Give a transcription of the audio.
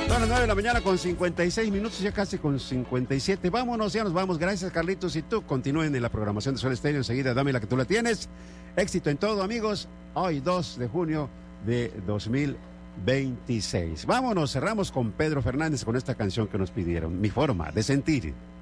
Son las 9 de la mañana con 56 minutos, ya casi con 57. Vámonos, ya nos vamos. Gracias, Carlitos. Y tú continúen en la programación de Sol Estéreo. Enseguida, dame la que tú la tienes. Éxito en todo, amigos. Hoy, 2 de junio de 2026. Vámonos, cerramos con Pedro Fernández con esta canción que nos pidieron. Mi forma de sentir.